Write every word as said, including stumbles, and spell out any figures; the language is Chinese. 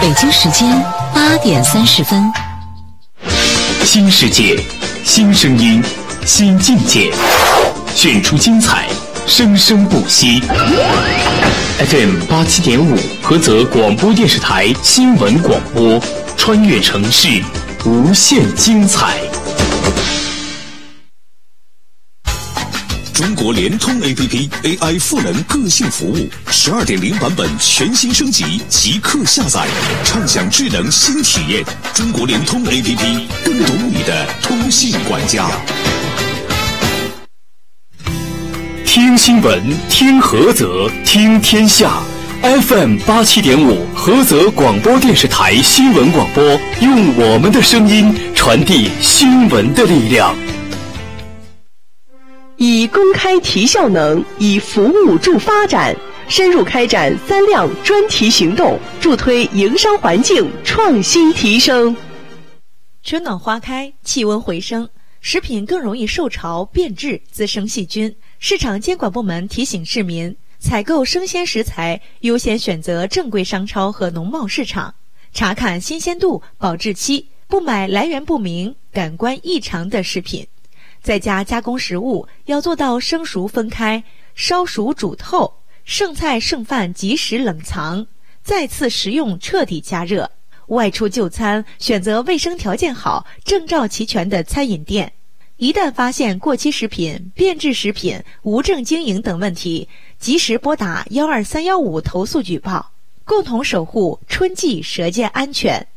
北京时间八点三十分。 新世界，新声音，新境界，选出精彩，生生不息。F M 八七点五，菏泽广播电视台新闻广播，穿越城市，无限精彩。 中国联通 A P P A I 赋能个性服务 十二点零 版本全新升级，即刻下载，畅享智能新体验。中国联通 A P P， 更懂你的通信管家。 听新闻，听菏泽，听天下。F M 八七点五，菏泽广播电视台新闻广播，用我们的声音传递新闻的力量。 以公开提效能，以服务助发展，深入开展三亮专题行动，助推营商环境创新提升。 春暖花开，气温回升，食品更容易受潮变质，滋生细菌。市场监管部门提醒市民，采购生鲜食材优先选择正规商超和农贸市场，查看新鲜度、保质期，不买来源不明、感官异常的食品。在家加工食物要做到生熟分开，烧熟煮透，剩菜剩饭及时冷藏，再次食用彻底加热。外出就餐选择卫生条件好、证照齐全的餐饮店。一旦发现过期食品、变质食品、无证经营等问题，及时拨打幺二三幺五投诉举报，共同守护春季舌尖安全。